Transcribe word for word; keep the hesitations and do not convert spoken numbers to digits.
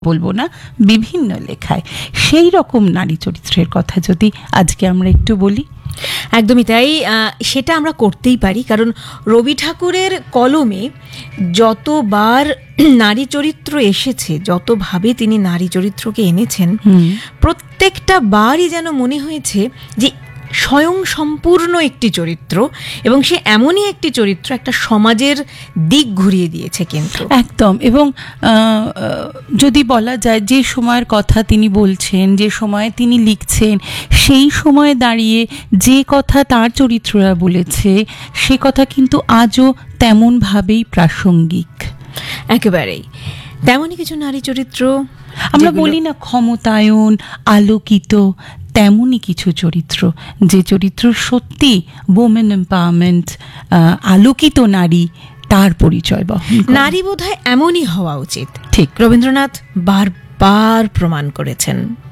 বলবো না, বিভিন্ন লেখায় সেই রকম নারী চরিত্রের কথা যদি আজকে আমরা একটু বলি। একদমই তাই, সেটা আমরা করতেই পারি, কারণ রবি ঠাকুরের কলমে যতবার নারী চরিত্র এসেছে, যতভাবে তিনি নারী চরিত্রকে এনেছেন, প্রত্যেকটা বারই যেন মনে হয়েছে যে স্বয়ং সম্পূর্ণ একটি চরিত্র, এবং সে এমনই একটি চরিত্র একটা সমাজের দিক ঘুরিয়ে দিয়েছে কিন্তু একদম। এবং যদি বলা যায় যে সময়ের কথা তিনি বলছেন, যে সময়ে তিনি লিখছেন, সেই সময়ে দাঁড়িয়ে যে কথা তার চরিত্ররা বলেছে সে কথা কিন্তু আজও তেমনভাবেই প্রাসঙ্গিক। একেবারেই তেমনই কিছু নারী চরিত্র আমরা বলি না ক্ষমতায়ন, আলোকিত, তেমনই কিছু চরিত্র, যে চরিত্র সত্যি ওমেন এম্পাওয়ারমেন্ট, আলোকিত নারী, তার পরিচয় বহন করে। নারী বোধহয় এমনই হওয়া উচিত, ঠিক রবীন্দ্রনাথ বারবার প্রমাণ করেছেন।